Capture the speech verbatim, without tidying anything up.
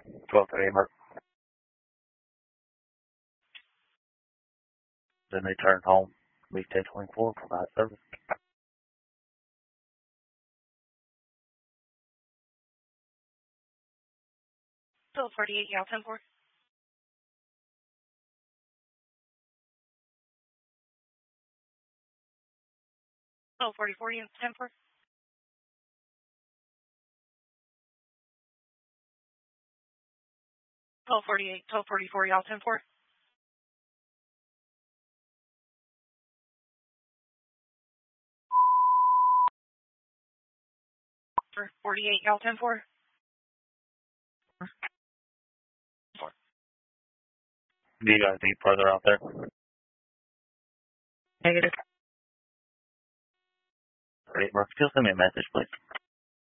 twelve thirty mark. Then they turned home. Week ten twenty-four, provide service. twelve forty-eight, y'all, ten four. twelve forty-four, you ten four. twelve forty-eight, twelve forty-four, y'all, ten four. For forty-eight, y'all, ten four. Do you guys need further out there? Negative. Great, Mark. Just send me a message, please.